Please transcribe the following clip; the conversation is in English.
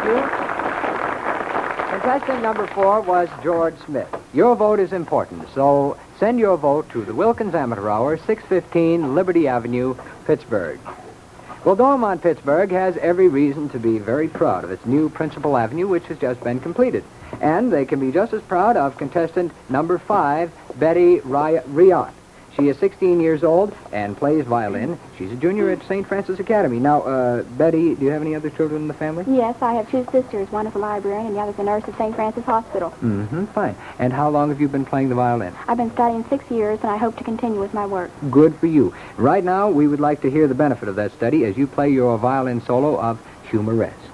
Thank you. Contestant number 4 was George Smith. Your vote is important, so send your vote to the Wilkins Amateur Hour, 615 Liberty Avenue, Pittsburgh. Well, Dormont, Pittsburgh has every reason to be very proud of its new Principal Avenue, which has just been completed. And they can be just as proud of contestant number 5, Betty Riot. She is 16 years old and plays violin. She's a junior at St. Francis Academy. Now, Betty, do you have any other children in the family? Yes, I have 2 sisters. One is a librarian and the other is a nurse at St. Francis Hospital. Mm-hmm, fine. And how long have you been playing the violin? I've been studying 6 years, and I hope to continue with my work. Good for you. Right now, we would like to hear the benefit of that study as you play your violin solo of Humoresque.